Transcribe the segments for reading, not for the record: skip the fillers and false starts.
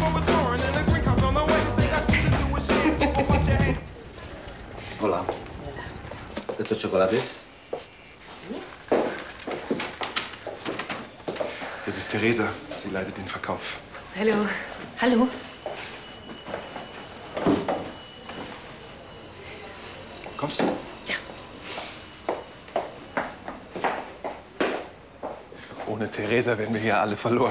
Hola. ¿Estos chocolates? Das ist Theresa. Sie leitet den Verkauf. Hallo. Hallo. Kommst du? Ja. Ohne Theresa wären wir hier alle verloren.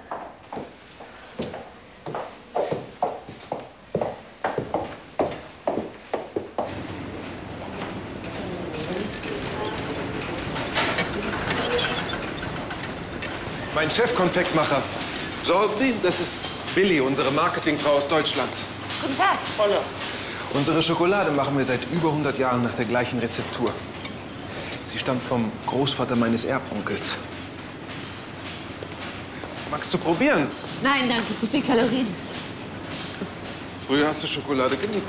Mein Chefkonfektmacher. Jordi, das ist Billy, unsere Marketingfrau aus Deutschland. Guten Tag. Hola. Unsere Schokolade machen wir seit über 100 Jahren nach der gleichen Rezeptur. Sie stammt vom Großvater meines Erbonkels. Magst du probieren? Nein, danke. Zu viel Kalorien. Früher hast du Schokolade geliebt.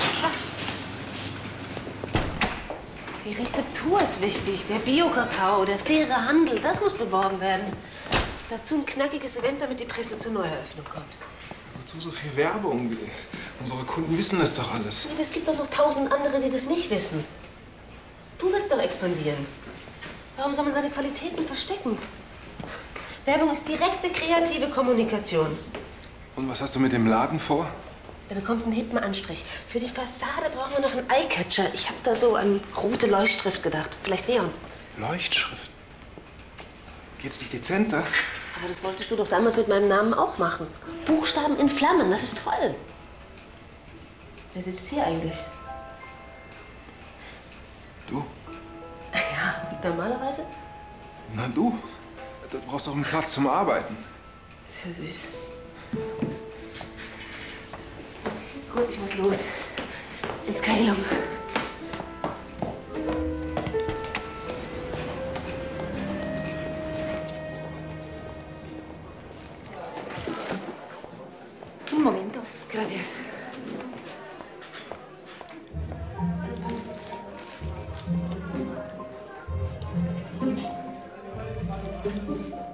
Die Rezeptur ist wichtig. Der Bio-Kakao, der faire Handel, das muss beworben werden. Dazu ein knackiges Event, damit die Presse zur Neueröffnung kommt. Wozu so viel Werbung? Unsere Kunden wissen das doch alles. Aber es gibt doch noch 1000 andere, die das nicht wissen. Du willst doch expandieren. Warum soll man seine Qualitäten verstecken? Werbung ist direkte, kreative Kommunikation. Und was hast du mit dem Laden vor? Der bekommt einen hippen Anstrich. Für die Fassade brauchen wir noch einen Eyecatcher. Ich habe da so an rote Leuchtschrift gedacht. Vielleicht Neon. Leuchtschrift? Geht's nicht dezenter? Aber das wolltest du doch damals mit meinem Namen auch machen. Buchstaben in Flammen, das ist toll. Wer sitzt hier eigentlich? Du? Ja, normalerweise? Na du? Du brauchst doch einen Platz zum Arbeiten. Ist ja süß. Gut, ich muss los. Ins Kailum. Un momento. Gracias.